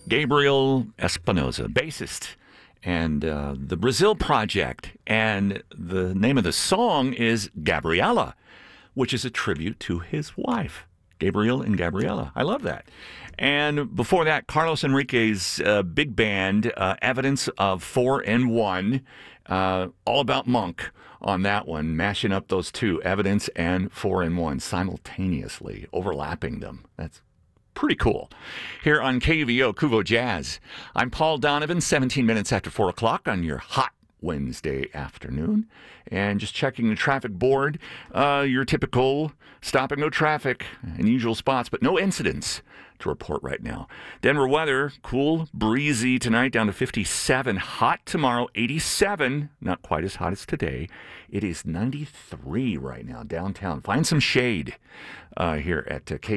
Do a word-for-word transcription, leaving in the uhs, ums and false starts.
Gabriel Espinosa, bassist, and uh, the Brazil Project. And the name of the song is Gabriela, which is a tribute to his wife, Gabriel and Gabriela. I love that. And before that, Carlos Enrique's uh, big band, uh, Evidence of Four and One, uh, all about Monk on that one, mashing up those two, Evidence and Four and One, simultaneously, overlapping them. That's pretty cool. Here on K U V O, Kuvo Jazz. I'm Paul Donovan, seventeen minutes after four o'clock on your hot Wednesday afternoon. And just checking the traffic board, uh, your typical stop and go traffic in usual spots, but no incidents to report right now. Denver weather, cool, breezy tonight, down to fifty-seven. Hot tomorrow, eighty-seven. Not quite as hot as today. It is ninety-three right now downtown. Find some shade uh, here at uh, K